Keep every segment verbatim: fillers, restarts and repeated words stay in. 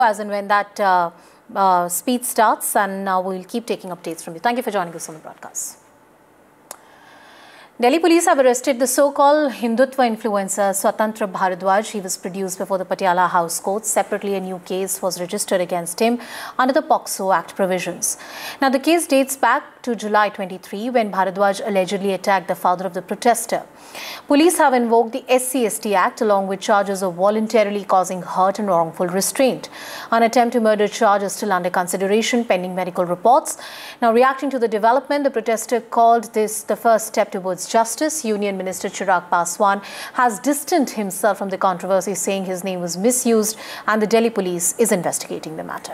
as and when that uh, uh, speech starts, and uh, we'll keep taking updates from you. Thank you for joining us on the broadcast. Delhi police have arrested the so-called Hindutva influencer Swatantra Bharadwaj. He was produced before the Patiala House Court. Separately, a new case was registered against him under the POCSO Act provisions. Now, the case dates back to July twenty-three, when Bharadwaj allegedly attacked the father of the protester. Police have invoked the S C S T Act along with charges of voluntarily causing hurt and wrongful restraint. An attempt to murder charge is still under consideration pending medical reports. Now, reacting to the development, the protester called this the first step towards justice. Union Minister Chirag Paswan has distanced himself from the controversy, saying his name was misused and the Delhi police is investigating the matter.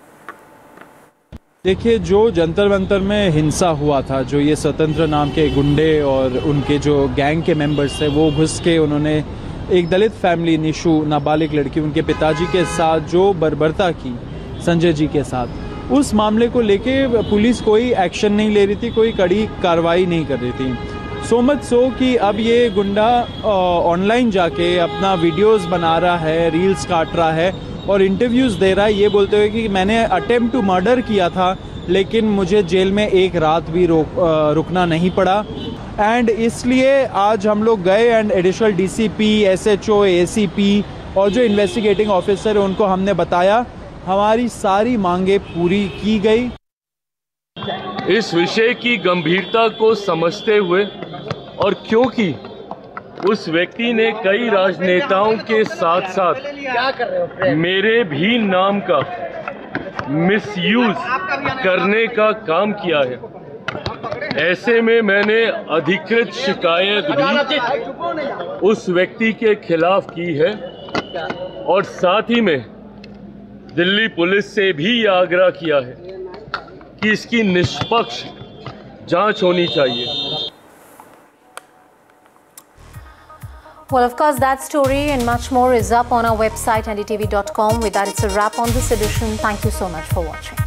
देखिए, जो जंतर मंतर में हिंसा हुआ था, जो ये स्वतंत्र नाम के गुंडे और उनके जो गैंग के मेंबर्स थे, वो घुस के उन्होंने एक दलित फैमिली, निशु नाबालिग लड़की, उनके पिताजी के साथ जो बर्बरता की संजय जी के साथ, उस मामले को लेके पुलिस कोई एक्शन नहीं ले रही थी, कोई कड़ी कार्रवाई नहीं कर रही थी। सो मच सो कि अब ये गुंडा ऑनलाइन जाके अपना वीडियोस बना रहा है, रील्स काट रहा है और इंटरव्यूज़ दे रहा है, ये बोलते हुए कि मैंने अटेम्प्ट टू मर्डर किया था, लेकिन मुझे जेल में एक रात भी रोक रुकना नहीं पड़ा। एंड इसलिए आज हम लोग गए and additional DCP, SHO, ACP और जो इन्वेस्टिगेटिंग ऑफिसर है उनको हमने बताया, हमारी सारी मांगे पूरी की गई। इस विषय की गंभीरता को समझते हुए और क्योंकि उस व्यक्ति ने कई राजनेताओं के साथ साथ मेरे भी नाम का मिसयूज करने का काम किया है, ऐसे में मैंने अधिकृत शिकायत भी उस व्यक्ति के खिलाफ की है और साथ ही में दिल्ली पुलिस से भी यह आग्रह किया है कि इसकी निष्पक्ष जांच होनी चाहिए। Well, of course, that story and much more is up on our website N D T V dot com. With that, it's a wrap on this edition. Thank you so much for watching.